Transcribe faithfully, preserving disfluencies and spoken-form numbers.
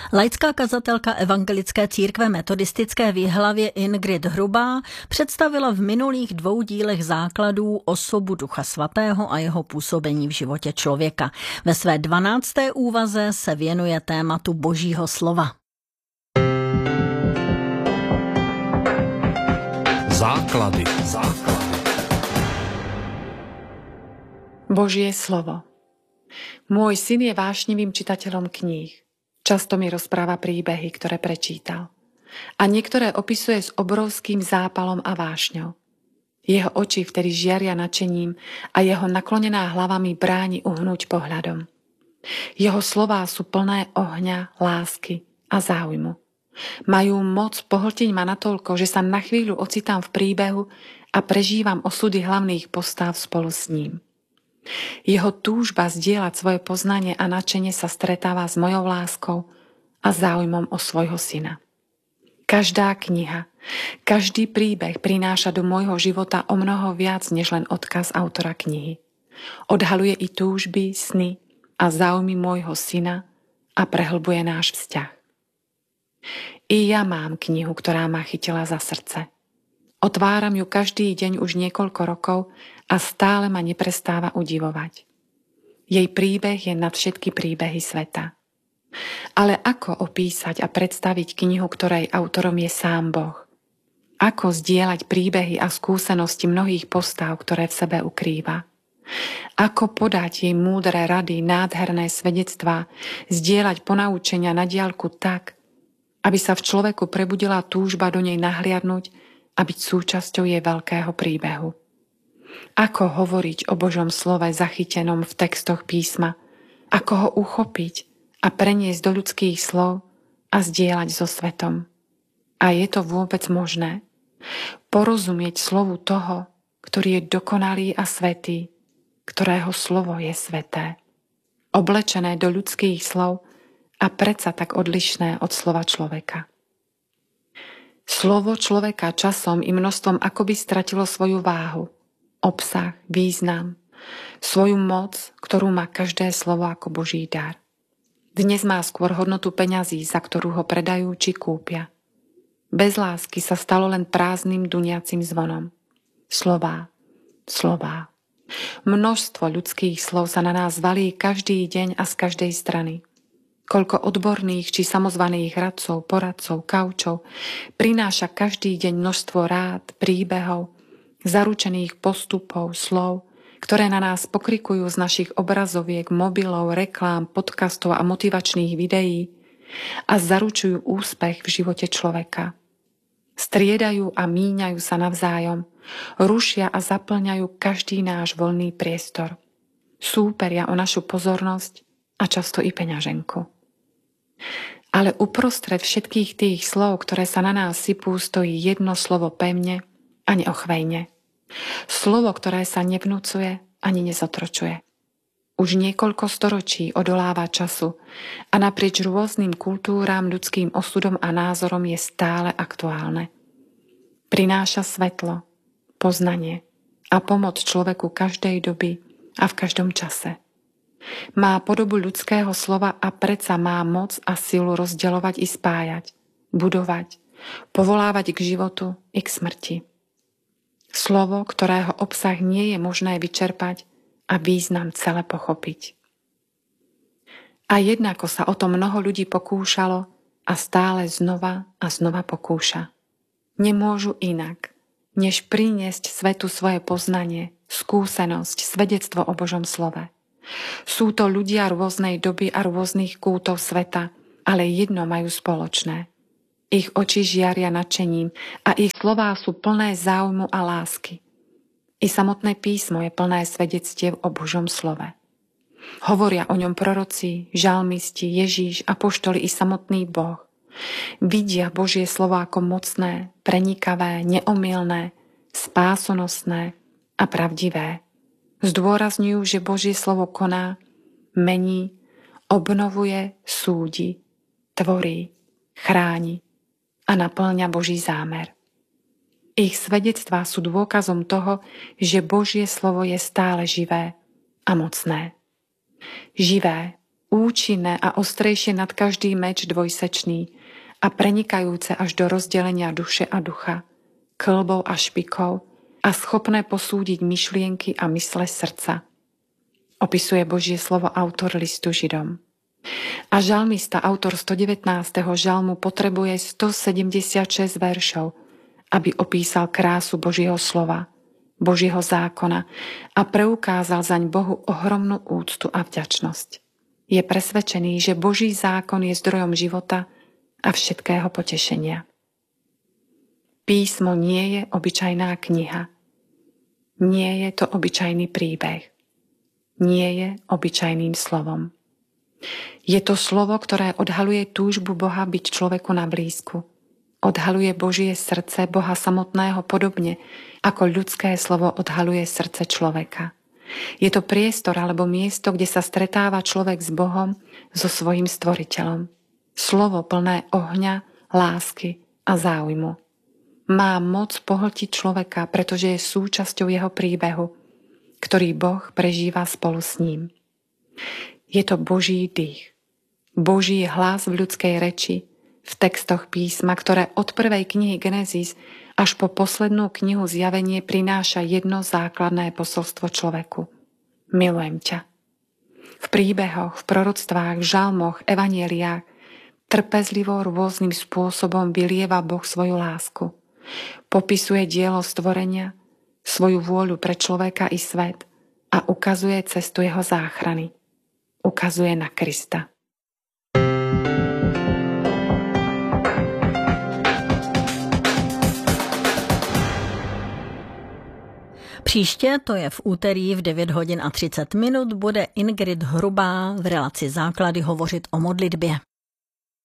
Laická kazatelka Evangelické církve metodistické v Jihlavě Ingrid Hrubá představila v minulých dvou dílech základů osobu Ducha svatého a jeho působení v životě člověka. Ve své dvanácté úvaze se věnuje tématu Božího slova. Základy. Základy. Božie slovo. Môj syn je vášnivým čitateľom kníh. Často mi rozpráva príbehy, ktoré prečítal. A niektoré opisuje s obrovským zápalom a vášňou. Jeho oči vtedy žiaria nadšením a jeho naklonená hlava mi bráni uhnúť pohľadom. Jeho slová sú plné ohňa, lásky a záujmu. Majú moc pohltiť ma natoľko, že sa na chvíľu ocitám v príbehu a prežívam osudy hlavných postáv spolu s ním. Jeho túžba zdieľať svoje poznanie a nadšenie sa stretáva s mojou láskou a záujmom o svojho syna. Každá kniha, každý príbeh prináša do môjho života o mnoho viac než len odkaz autora knihy. Odhaluje i túžby, sny a záujmy môjho syna a prehlbuje náš vzťah. I ja mám knihu, ktorá ma chytila za srdce. Otváram ju každý deň už niekoľko rokov a stále ma neprestáva udivovať. Jej príbeh je nad všetky príbehy sveta. Ale ako opísať a predstaviť knihu, ktorej autorom je sám Boh? Ako zdieľať príbehy a skúsenosti mnohých postáv, ktoré v sebe ukrýva? Ako podať jej múdre rady, nádherné svedectvá, zdieľať ponaučenia na diaľku tak, aby sa v človeku prebudila túžba do nej nahliadnuť a byť súčasťou jej veľkého príbehu. Ako hovoriť o Božom slove zachytenom v textoch písma, ako ho uchopiť a preniesť do ľudských slov a zdieľať so svetom. A je to vôbec možné? Porozumieť slovu toho, ktorý je dokonalý a svätý, ktorého slovo je sväté, oblečené do ľudských slov a predsa tak odlišné od slova človeka. Slovo človeka časom i množstvom akoby stratilo svoju váhu, obsah, význam, svoju moc, ktorú má každé slovo ako Boží dar. Dnes má skôr hodnotu peňazí, za ktorú ho predajú či kúpia. Bez lásky sa stalo len prázdnym duniacim zvonom. Slová, slová. Množstvo ľudských slov sa na nás valí každý deň a z každej strany. Koľko odborných či samozvaných radcov, poradcov, kaučov prináša každý deň množstvo rád, príbehov, zaručených postupov, slov, ktoré na nás pokrikujú z našich obrazoviek, mobilov, reklám, podcastov a motivačných videí a zaručujú úspech v živote človeka. Striedajú a míňajú sa navzájom, rušia a zaplňajú každý náš voľný priestor. Súperia o našu pozornosť a často i peňaženku. Ale uprostred všetkých tých slov, ktoré sa na nás sypú, stojí jedno slovo pevne a neochvejne. Slovo, ktoré sa nevnúcuje ani nezotročuje. Už niekoľko storočí odoláva času a naprieč rôznym kultúram, ľudským osudom a názorom je stále aktuálne. Prináša svetlo, poznanie a pomoc človeku každej doby a v každom čase. Má podobu ľudského slova a predsa má moc a silu rozdeľovať i spájať, budovať, povolávať k životu i k smrti. Slovo, ktorého obsah nie je možné vyčerpať a význam celé pochopiť. A jednako sa o to mnoho ľudí pokúšalo a stále znova a znova pokúša. Nemôžu inak, než priniesť svetu svoje poznanie, skúsenosť, svedectvo o Božom slove. Sú to ľudia rôznej doby a rôznych kútov sveta, ale jedno majú spoločné. Ich oči žiaria nadšením a ich slová sú plné záujmu a lásky. I samotné písmo je plné svedectiev o Božom slove. Hovoria o ňom proroci, žalmisti, Ježíš, apoštoli i samotný Boh. Vidia Božie slovo ako mocné, prenikavé, neomylné, spásonosné a pravdivé. Zdôrazňujú, že Božie slovo koná, mení, obnovuje, súdi, tvorí, chráni a naplňa Boží zámer. Ich svedectvá sú dôkazom toho, že Božie slovo je stále živé a mocné. Živé, účinné a ostrejšie nad každý meč dvojsečný a prenikajúce až do rozdelenia duše a ducha, kĺbov a špikov a schopné posúdiť myšlienky a mysle srdca. Opisuje Božie slovo autor listu Židom. A žalmista, autor stodevätnásteho žalmu, potrebuje stosedemdesiatšesť veršov, aby opísal krásu Božieho slova, Božieho zákona a preukázal zaň Bohu ohromnú úctu a vďačnosť. Je presvedčený, že Boží zákon je zdrojom života a všetkého potešenia. Písmo nie je obyčajná kniha. Nie je to obyčajný príbeh. Nie je obyčajným slovom. Je to slovo, ktoré odhaluje túžbu Boha byť človeku na blízku. Odhaluje Božie srdce Boha samotného podobne, ako ľudské slovo odhaluje srdce človeka. Je to priestor alebo miesto, kde sa stretáva človek s Bohom, so svojím stvoriteľom. Slovo plné ohňa, lásky a záujmu. Má moc pohltiť človeka, pretože je súčasťou jeho príbehu, ktorý Boh prežíva spolu s ním. Je to Boží dých, Boží hlas v ľudskej reči, v textoch písma, ktoré od prvej knihy Genesis až po poslednú knihu Zjavenie prináša jedno základné posolstvo človeku. Milujem ťa. V príbehoch, v proroctvách, v žalmoch, evanjeliách trpezlivo rôznym spôsobom vylieva Boh svoju lásku. Popisuje dielo stvorenia, svoju vôľu pre človeka i svet a ukazuje cestu jeho záchrany. Ukazuje na Krista. Příště, to je v úterý v devět hodin a třicet minut, bude Ingrid Hrubá v relaci Základy hovořit o modlitbě.